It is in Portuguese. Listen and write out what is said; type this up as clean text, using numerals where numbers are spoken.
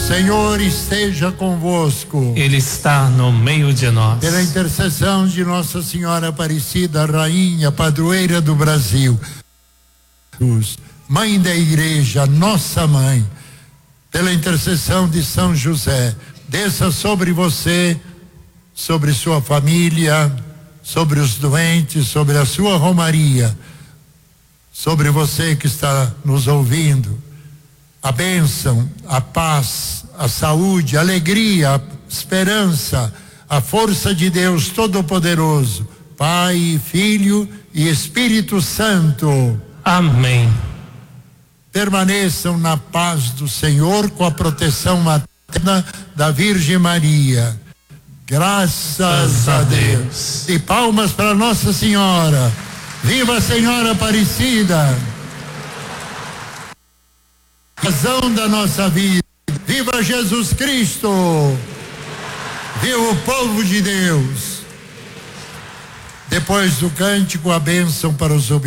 Senhor esteja convosco. Ele está no meio de nós. Pela intercessão de Nossa Senhora Aparecida, Rainha, Padroeira do Brasil, Mãe da Igreja, nossa Mãe, pela intercessão de São José, desça sobre você, sobre sua família, sobre os doentes, sobre a sua romaria, sobre você que está nos ouvindo, a bênção, a paz, a saúde, a alegria, a esperança, a força de Deus Todo-Poderoso, Pai, Filho e Espírito Santo. Amém. Permaneçam na paz do Senhor com a proteção materna da Virgem Maria. Graças a Deus. E palmas para Nossa Senhora. Viva a Senhora Aparecida, razão da nossa vida. Viva Jesus Cristo. Viva o povo de Deus. Depois do cântico, a bênção para os obedientes.